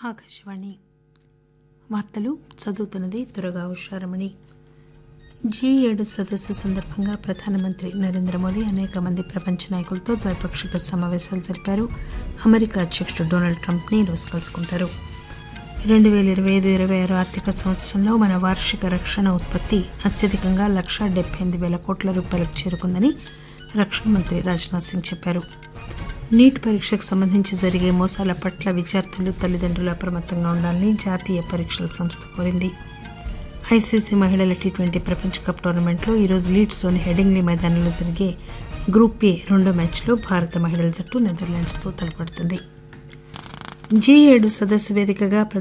ఆకాశవాణి వార్తలు చదువుతున్నది దుర్గా ఉషారమణి. G7 సదస్సు సందర్భంగా ప్రధానమంత్రి నరేంద్ర మోదీ అనేక మంది ప్రపంచ నాయకులతో ద్వైపాక్షిక సమావేశాలు జరిపారు. అమెరికా అధ్యక్షుడు డొనాల్డ్ ట్రంప్ని ఈరోజు కలుసుకుంటారు. 2025-26 ఆర్థిక సంవత్సరంలో మన వార్షిక రక్షణ ఉత్పత్తి అత్యధికంగా $178,000 కోట్లకు చేరుకుందని రక్షణ మంత్రి రాజ్నాథ్ సింగ్ చెప్పారు. నీట్ పరీక్షకు సంబంధించి జరిగే మోసాల పట్ల విద్యార్థులు తల్లిదండ్రులు అప్రమత్తంగా ఉండాలని జాతీయ పరీక్షల సంస్థ కోరింది. ఐసీసీ మహిళల T20 ప్రపంచ కప్ టోర్నమెంట్లో ఈరోజు లీడ్స్లోని హెడింగ్లీ మైదానంలో జరిగే గ్రూప్ ఏ రెండో మ్యాచ్లో భారత మహిళల జట్టు నెదర్లాండ్స్తో తలపడుతుంది. G7 సదస్సు వేదికగా